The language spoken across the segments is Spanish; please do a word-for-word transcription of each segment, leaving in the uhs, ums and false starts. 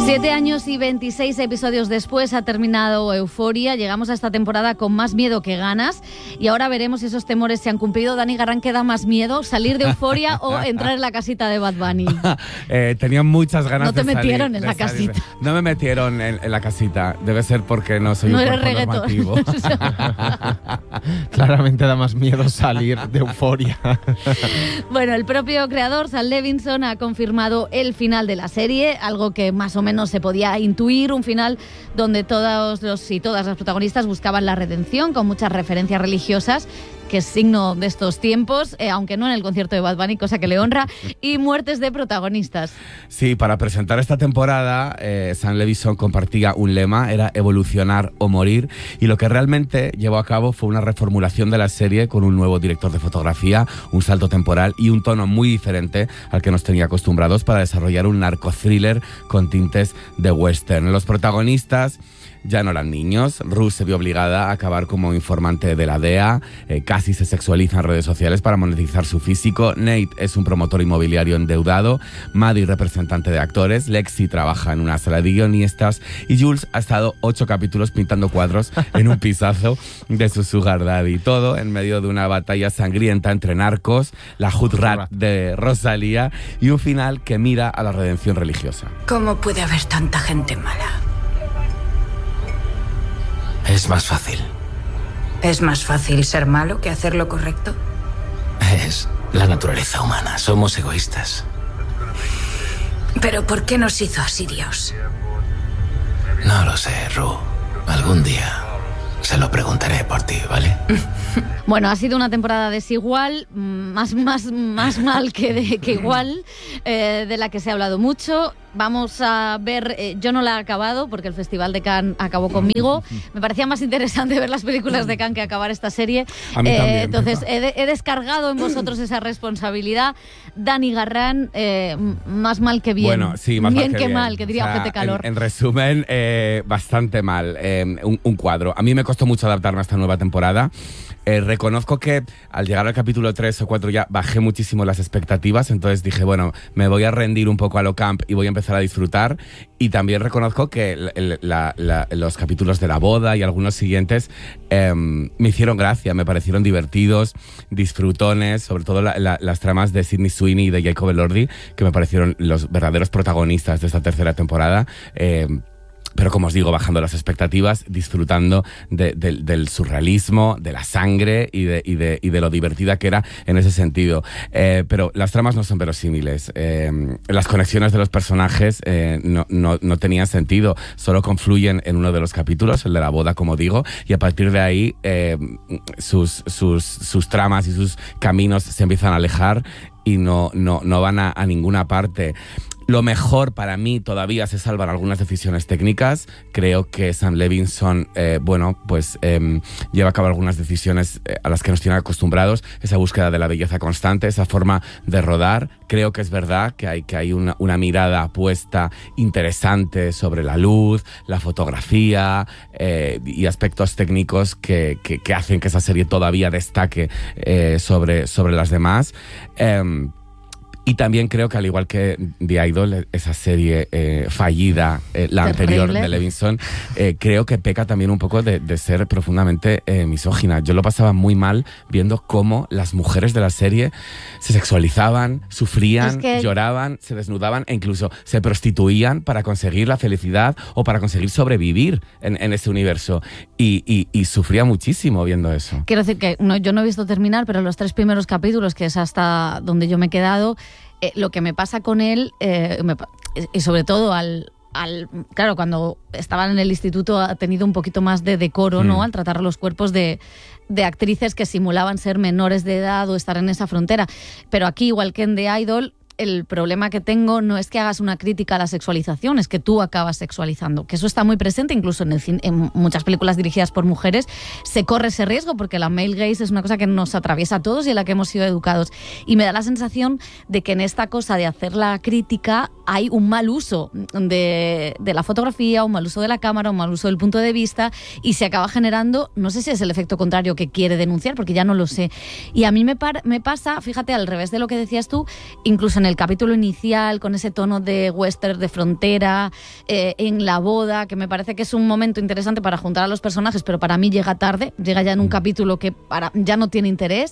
Siete años y veintiséis episodios después ha terminado Euphoria. Llegamos a esta temporada con más miedo que ganas y ahora veremos si esos temores se han cumplido. Dani Garrán, ¿qué da más miedo? ¿Salir de Euphoria o entrar en la casita de Bad Bunny? eh, tenía muchas ganas de No te salir, metieron en la salir. casita. No me metieron en, en la casita. Debe ser porque no soy no un eres cuerpo normativo. Claramente da más miedo salir de Euphoria. Bueno, el propio creador, Sam Levinson, ha confirmado el final de la serie, algo que más o menos se podía intuir, un final donde todos los y todas las protagonistas buscaban la redención, con muchas referencias religiosas, que es signo de estos tiempos, eh, aunque no en el concierto de Bad Bunny, cosa que le honra, y muertes de protagonistas. Sí, para presentar esta temporada, eh, Sam Levinson compartía un lema, era evolucionar o morir, y lo que realmente llevó a cabo fue una reformulación de la serie con un nuevo director de fotografía, un salto temporal y un tono muy diferente al que nos tenía acostumbrados para desarrollar un narco-thriller con tintes de western. Los protagonistas ya no eran niños. Ruth se vio obligada a acabar como informante de la D E A, eh, casi se sexualiza en redes sociales para monetizar su físico. Nate es un promotor inmobiliario endeudado, Maddie representante de actores, Lexi trabaja en una sala de guionistas y Jules ha estado ocho capítulos pintando cuadros en un pisazo de su sugar daddy. Todo en medio de una batalla sangrienta entre narcos, la hood rat de Rosalía y un final que mira a la redención religiosa. ¿Cómo puede haber tanta gente mala? Es más fácil. ¿Es más fácil ser malo que hacer lo correcto? Es la naturaleza humana. Somos egoístas. ¿Pero por qué nos hizo así Dios? No lo sé, Ru. Algún día se lo preguntaré por ti, ¿vale? Bueno, ha sido una temporada desigual, más, más, más mal que, de, que igual, eh, de la que se ha hablado mucho. Vamos a ver, eh, yo no la he acabado porque el Festival de Cannes acabó conmigo. Me parecía más interesante ver las películas de Cannes que acabar esta serie. A mí eh, también. Entonces he, de, he descargado en vosotros esa responsabilidad. Dani Garrán, eh, más mal que bien. Bueno, sí, más bien mal que, que bien. mal, que diría O sea, Ojete Calor. En, en resumen, eh, bastante mal. Eh, un, un cuadro. A mí me costó mucho adaptarme a esta nueva temporada. Eh, reconozco que al llegar al capítulo tres o cuatro ya bajé muchísimo las expectativas, entonces dije, bueno, me voy a rendir un poco a lo camp y voy a empezar a disfrutar. Y también reconozco que el, el, la, la, los capítulos de la boda y algunos siguientes eh, me hicieron gracia, me parecieron divertidos, disfrutones, sobre todo la, la, las tramas de Sydney Sweeney y de Jacob Elordi, que me parecieron los verdaderos protagonistas de esta tercera temporada. Eh, Pero como os digo, bajando las expectativas, disfrutando de, de, del surrealismo, de la sangre y de, y, de, y de lo divertida que era en ese sentido. Eh, pero las tramas no son verosímiles. Eh, las conexiones de los personajes eh, no, no, no tenían sentido. Solo confluyen en uno de los capítulos, el de la boda, como digo, y a partir de ahí eh, sus, sus, sus tramas y sus caminos se empiezan a alejar y no, no, no van a, a ninguna parte. Lo mejor para mí todavía se salvan algunas decisiones técnicas. Creo que Sam Levinson, eh, bueno, pues eh, lleva a cabo algunas decisiones eh, a las que nos tienen acostumbrados. Esa búsqueda de la belleza constante, esa forma de rodar. Creo que es verdad que hay, que hay una, una mirada puesta interesante sobre la luz, la fotografía eh, y aspectos técnicos que, que, que hacen que esa serie todavía destaque eh, sobre, sobre las demás. Eh, Y también creo que, al igual que The Idol, esa serie eh, fallida, eh, la Terrible. anterior de Levinson, eh, creo que peca también un poco de, de ser profundamente eh, misógina. Yo lo pasaba muy mal viendo cómo las mujeres de la serie se sexualizaban, sufrían, Es que... lloraban, se desnudaban e incluso se prostituían para conseguir la felicidad o para conseguir sobrevivir en, en ese universo. Y, y, y sufría muchísimo viendo eso. Quiero decir que no, yo no he visto terminar, pero los tres primeros capítulos, que es hasta donde yo me he quedado, eh, lo que me pasa con él, eh, me, y sobre todo al, al... Claro, cuando estaban en el instituto ha tenido un poquito más de decoro, ¿no? Mm. Al tratar los cuerpos de, de actrices que simulaban ser menores de edad o estar en esa frontera. Pero aquí, igual que en The Idol, el problema que tengo no es que hagas una crítica a la sexualización, es que tú acabas sexualizando, que eso está muy presente incluso en, el cine, en muchas películas dirigidas por mujeres. Se corre ese riesgo porque la male gaze es una cosa que nos atraviesa a todos y en la que hemos sido educados, y me da la sensación de que en esta cosa de hacer la crítica hay un mal uso de, de la fotografía, un mal uso de la cámara, un mal uso del punto de vista, y se acaba generando, no sé si es el efecto contrario que quiere denunciar, porque ya no lo sé. Y a mí me, par, me pasa, fíjate, al revés de lo que decías tú, incluso en el capítulo inicial, con ese tono de western de frontera, eh, en la boda, que me parece que es un momento interesante para juntar a los personajes, pero para mí llega tarde, llega ya en un capítulo que para, ya no tiene interés.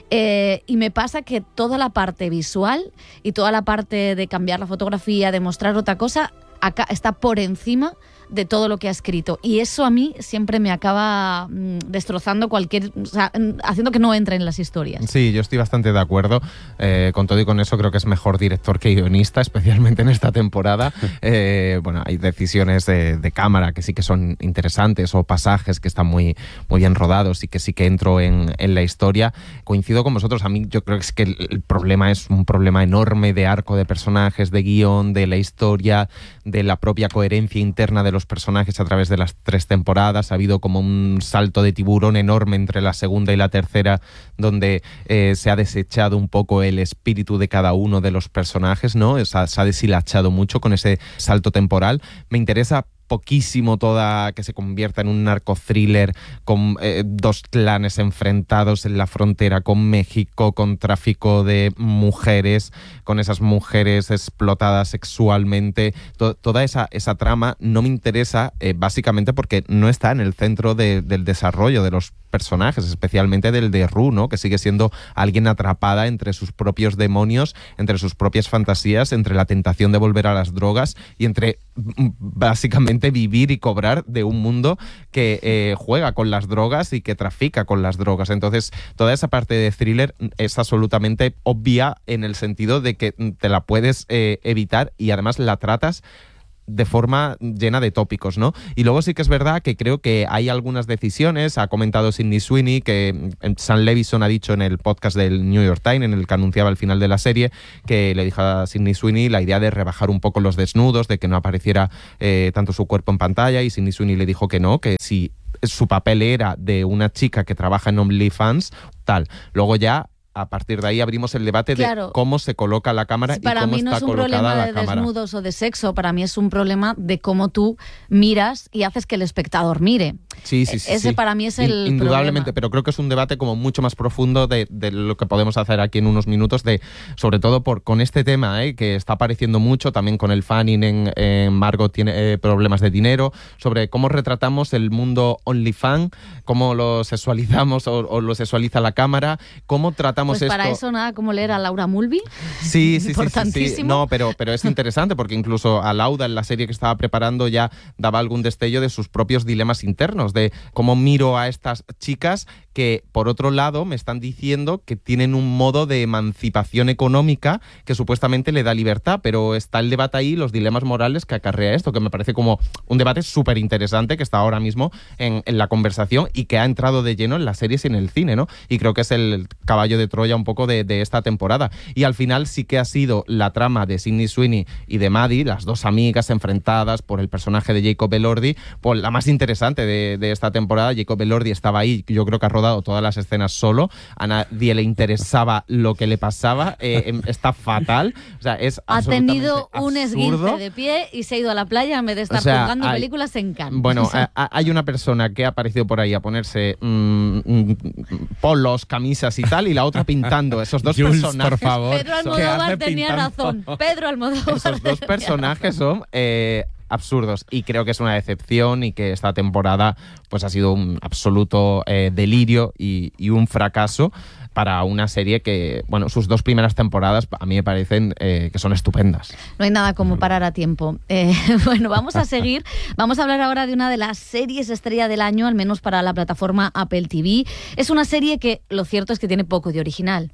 Eh, y me pasa que toda la parte visual y toda la parte de cambiar la fotografía, de mostrar otra cosa, acá está por encima de todo lo que ha escrito. Y eso a mí siempre me acaba mmm, destrozando cualquier... O sea, haciendo que no entre en las historias. Sí, yo estoy bastante de acuerdo. Eh, con todo y con eso creo que es mejor director que guionista, especialmente en esta temporada. Eh, bueno, hay decisiones de, de cámara que sí que son interesantes o pasajes que están muy, muy bien rodados y que sí que entro en, en la historia. Coincido con vosotros. A mí yo creo que es que el, el problema es un problema enorme de arco de personajes, de guión, de la historia, de la propia coherencia interna de los personajes a través de las tres temporadas. Ha habido como un salto de tiburón enorme entre la segunda y la tercera, donde eh, se ha desechado un poco el espíritu de cada uno de los personajes, ¿no? O sea, se ha deshilachado mucho con ese salto temporal. Me interesa poquísimo toda que se convierta en un narco-thriller con eh, dos clanes enfrentados en la frontera con México, con tráfico de mujeres, con esas mujeres explotadas sexualmente. To- toda esa, esa trama no me interesa eh, básicamente porque no está en el centro de, del desarrollo de los personajes, especialmente del de Rue, ¿no? Que sigue siendo alguien atrapada entre sus propios demonios, entre sus propias fantasías, entre la tentación de volver a las drogas y entre básicamente vivir y cobrar de un mundo que eh, juega con las drogas y que trafica con las drogas. Entonces, toda esa parte de thriller es absolutamente obvia en el sentido de que te la puedes eh, evitar y además la tratas de forma llena de tópicos, ¿no? Y luego sí que es verdad que creo que hay algunas decisiones, ha comentado Sydney Sweeney, que Sam Levinson ha dicho en el podcast del New York Times, en el que anunciaba el final de la serie, que le dijo a Sydney Sweeney la idea de rebajar un poco los desnudos, de que no apareciera eh, tanto su cuerpo en pantalla, y Sydney Sweeney le dijo que no, que si su papel era de una chica que trabaja en OnlyFans, tal. Luego ya a partir de ahí abrimos el debate claro. de cómo se coloca la cámara para y cómo mí no está es un colocada problema la de cámara. desnudos o de sexo, para mí es un problema de cómo tú miras y haces que el espectador mire. Sí, sí, sí. Ese sí. para mí es el Indudablemente, problema. Pero creo que es un debate como mucho más profundo de, de lo que podemos hacer aquí en unos minutos, de sobre todo por con este tema eh, que está apareciendo mucho, también con el fanning en, en Margot tiene eh, problemas de dinero, sobre cómo retratamos el mundo OnlyFans, cómo lo sexualizamos o, o lo sexualiza la cámara, cómo tratamos pues para esto... eso nada como leer a Laura Mulvey. Sí, sí, sí, Importantísimo. sí, sí. No, pero, pero es interesante porque incluso a Lauda en la serie que estaba preparando ya daba algún destello de sus propios dilemas internos, de cómo miro a estas chicas que, por otro lado, me están diciendo que tienen un modo de emancipación económica que supuestamente le da libertad, pero está el debate ahí, los dilemas morales que acarrea esto, que me parece como un debate súper interesante que está ahora mismo en, en la conversación y que ha entrado de lleno en las series y en el cine, ¿no? Y creo que es el caballo de Troya un poco de, de esta temporada. Y al final sí que ha sido la trama de Sydney Sweeney y de Maddie, las dos amigas enfrentadas por el personaje de Jacob Elordi, pues la más interesante de, de esta temporada. Jacob Elordi estaba ahí, yo creo que ha rodado todas las escenas solo, a nadie le interesaba lo que le pasaba, eh, está fatal, o sea, es ha tenido absurdo. Un esguince de pie y se ha ido a la playa en vez de estar o sea, jugando hay, películas en Cannes. Bueno, a, a, hay una persona que ha aparecido por ahí a ponerse mmm, mmm, polos, camisas y tal, y la otra pintando. Esos dos Jules, personajes, por favor. Pedro Almodóvar tenía razón. Pedro Almodóvar. Esos dos personajes son eh, absurdos y creo que es una decepción y que esta temporada pues ha sido un absoluto eh, delirio y, y un fracaso para una serie que, bueno, sus dos primeras temporadas a mí me parecen eh, que son estupendas. No hay nada como parar a tiempo. Eh, bueno, vamos a seguir. Vamos a hablar ahora de una de las series estrella del año, al menos para la plataforma Apple T V. Es una serie que lo cierto es que tiene poco de original.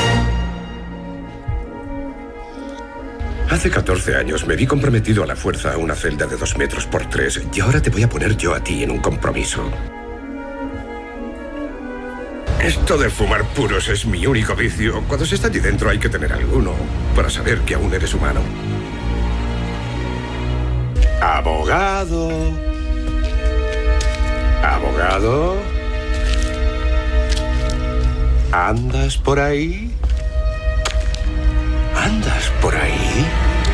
Hace catorce años me vi comprometido a la fuerza a una celda de dos metros por tres y ahora te voy a poner yo a ti en un compromiso. Esto de fumar puros es mi único vicio. Cuando se está allí dentro hay que tener alguno para saber que aún eres humano. Abogado. Abogado. ¿Andas por ahí? ¿Andas por ahí?